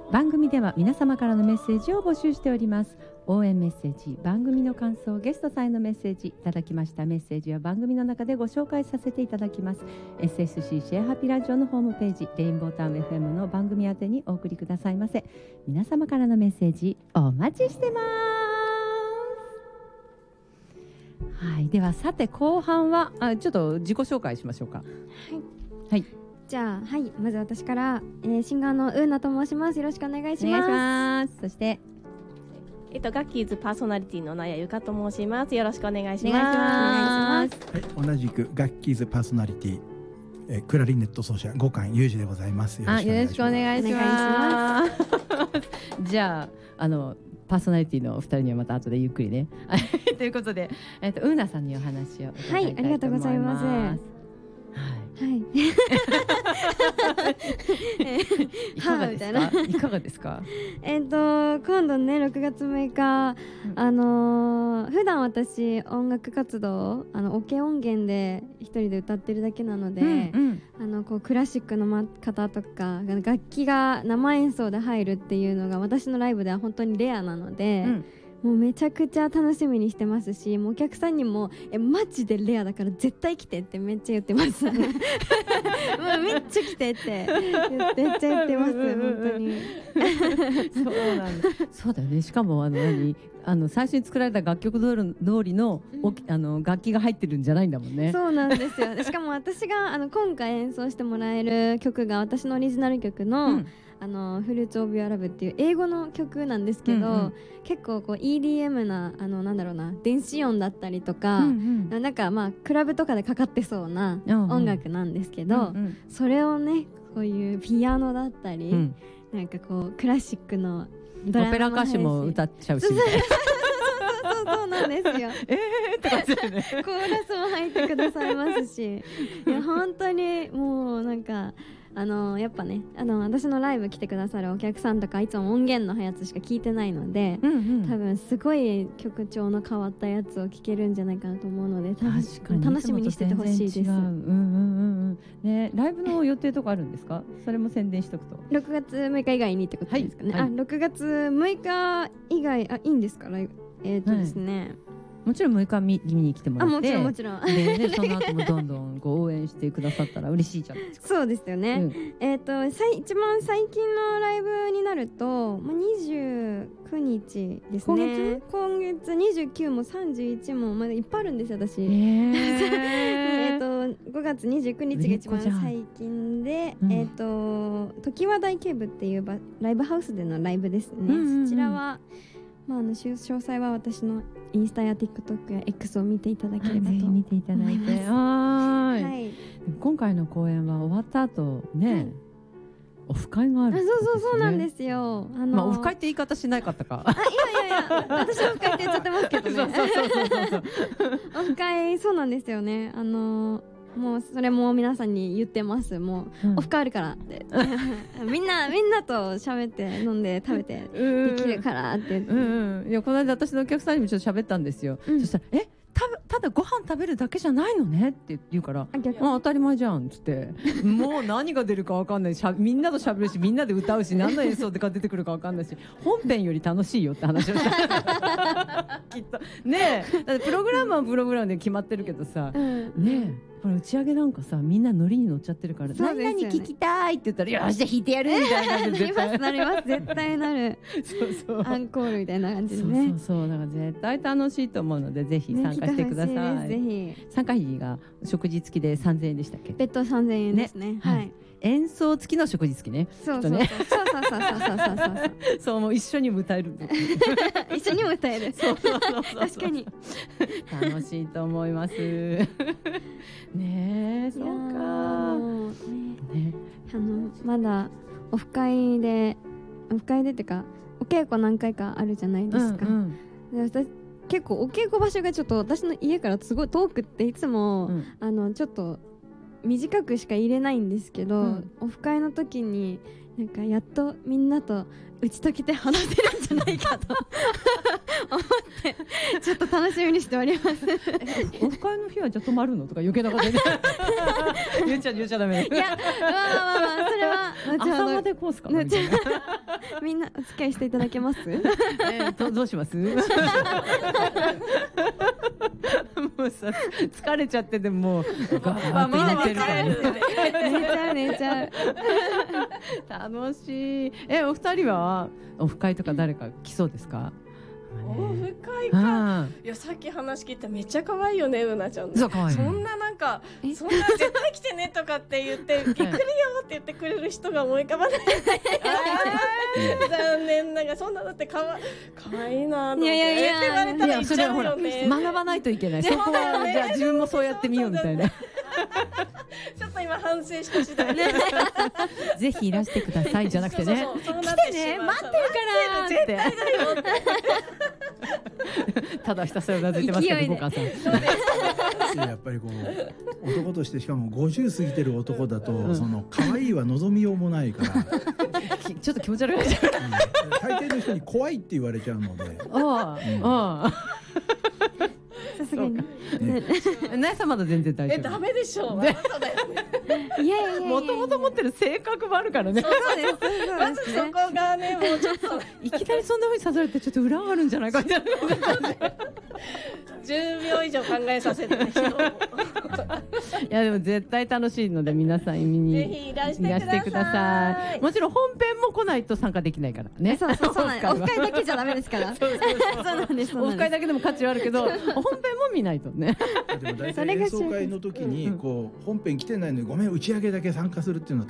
番組では皆様からのメッセージを募集しております。応援メッセージ、番組の感想、ゲストさんへのメッセージいただきましたメッセージは番組の中でご紹介させていただきます。 SSC シェアハピラジオのホームページ、レインボータウン FM の番組宛てにお送りくださいませ。皆様からのメッセージお待ちしてます。はい、ではさて後半はちょっと自己紹介しましょうか。はい、 じゃあ、まず私から、シンガーのウーナと申します。よろしくお願いします。 そしてガッキーズパーソナリティの納谷由香と申します。よろしくお願いします。 はい、 同じくガッキーズパーソナリティ、クラリネット奏者五感裕二でございます。よろしくお願いします。 じゃあパーソナリティのお二人にはまた後でゆっくりねということで、ウーナさんにお話を伺いたいと思います。 はい、ありがとうございます。 いかがですか？いかがですか？ 今度ね6月6日、普段私音楽活動オケ音源で一人で歌ってるだけなので、こうクラシックの方とか楽器が生演奏で入るっていうのが私のライブでは本当にレアなので、もうめちゃくちゃ楽しみにしてますし、もうお客さんにもマジでレアだから絶対来てってめっちゃ言ってますもうめっちゃ来てってめっちゃ言ってます本当にそうなんだ。そうだよね。しかも最初に作られた楽曲通りの、楽器が入ってるんじゃないんだもんね。 そうなんですよ。しかも私が今回演奏してもらえる曲が私のオリジナル曲の、フルーツオブユアラブっていう英語の曲なんですけど、結構こう EDM ななんだろうな、電子音だったりとか、なんかクラブとかでかかってそうな音楽なんですけど、それをねこういうピアノだったり、なんかこうクラシックのドラマオペラ歌手も歌っちゃうしみたいなそうなんですよって感じでねコーラスも入ってくださいますし、いや本当にもうなんかやっぱね私のライブ来てくださるお客さんとかいつも音源のやつしか聞いてないので、多分すごい曲調の変わったやつを聴けるんじゃないかなと思うので、楽しみにしててほしいです。 ね、ライブの予定とかあるんですか？それも宣伝しとくと。 6月6日以外にってことですかね。6月6日以外いいんですか？ライブですね、 もちろん6日見に来てもらって、 もちろんで、ね、その後もどんどん応援してくださったら嬉しいじゃないですか。 そうですよね、一番最近のライブになると、29日ですね。今月29も31もまだいっぱいあるんですよ私。5月29日が一番最近で、常盤台ケーブっていうライブハウスでのライブですね。そちらは詳細は私のインスタや TikTok や X を見ていただければと思います。ぜひ見ていただいて。はい。 今回の公演は終わった後ね、オフ会がある。 そうなんですよ。 オフ会って言い方しなかったか。 いや私オフ会って言っちゃってますけどね。オフ会そうなんですよね。もうそれも皆さんに言ってます。もう、オフ会あるからってみんなと喋って飲んで食べてできるからっていやこの間私のお客さんにもちょっと喋ったんですよ。そしたらただご飯食べるだけじゃないのねって言うから当たり前じゃんっつってもう何が出るか分かんないし、みんなと喋るしみんなで歌うし何の演奏が出てくるか分かんないし本編より楽しいよって話をしたきっとねえ、だってプログラムはプログラムで決まってるけどさ、ねえこれ打ち上げなんかさみんなノリに乗っちゃってるから、何々聞きたいって言ったらよしじゃあ弾いてやるみたいな感じでなります絶対なるそうアンコールみたいな感じでね。そうだから絶対楽しいと思うのでぜひ参加してください。 ぜひ参加費が食事付きで3000円でしたっけ？ 別途3000円ですね。はい。 演奏付きの食事付きね。 そうそうもう一緒にも歌える一緒にも歌える確かに楽しいと思いますねえ。そうかね、 まだオフ会でってかお稽古何回かあるじゃないですか。で私結構お稽古場所がちょっと私の家からすごい遠くっていつも、ちょっと短くしか入れないんですけど、オフ会の時になんかやっとみんなと打ち解けて話せるんじゃないかと思ってちょっと楽しみにしております。 オフ会の日はじゃあ泊まるのとか余計なこと言っちゃダメ。 いや、まあそれは朝までコースかな。 みんなお付き合いしていただけます？ どうします？もうさ疲れちゃってでもガーッと寝てるから寝ちゃう。 楽しい。お二人はオフ会とか誰か来そうですか？ オフ会か。いやさっき話聞いためっちゃ可愛いよね、うなちゃん。そんななんかそんな絶対来てねとかって言って行くよって言ってくれる人が思い浮かばない。残念ながらそんなだって可愛いなと思って。言われたら行っちゃうよね。 学ばないといけない。そこはじゃあ自分もそうやってみようみたいな。 ちょっと今反省した次第。 ぜひいらしてくださいじゃなくてね。 来てね、待ってるから絶対だよ。 ただひたすらうなずいてますけど、お母さん。 やっぱりこう男としてしかも50過ぎてる男だと、その可愛いは望みようもないから、 ちょっと気持ち悪くなっちゃう。 大抵の人に怖いって言われちゃうので。 さすがに。 なえさんまだ全然大丈夫。 ダメでしょう。 いやもともと持ってる性格もあるからね。 まずそこがね、もうちょっといきなりそんな風にさせられてちょっと裏があるんじゃないかみたいな。 10秒以上考えさせて人を。いやでも絶対楽しいので皆さん見にぜひいらしてください。 もちろん本編も来ないと参加できないからね。 そうなんです。オフ会だけじゃダメですから。そうなんです。 オフ会だけでも価値はあるけど本編も見ないとね。 でも大体演奏会の時にこう本編来てないのにごめん打ち上げだけ参加するっていうのは